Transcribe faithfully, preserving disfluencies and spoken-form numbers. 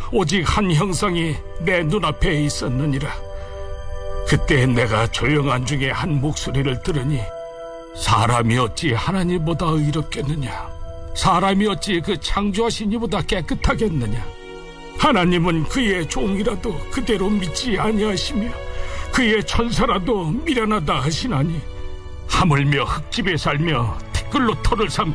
오직 한 형상이 내 눈앞에 있었느니라. 그때 내가 조용한 중에 한 목소리를 들으니 사람이 어찌 하나님보다 의롭겠느냐, 사람이 어찌 그 창조하신 이보다 깨끗하겠느냐. 하나님은 그의 종이라도 그대로 믿지 아니하시며 그의 천사라도 미련하다 하시나니 하물며 흙집에 살며 티끌로 털을 삼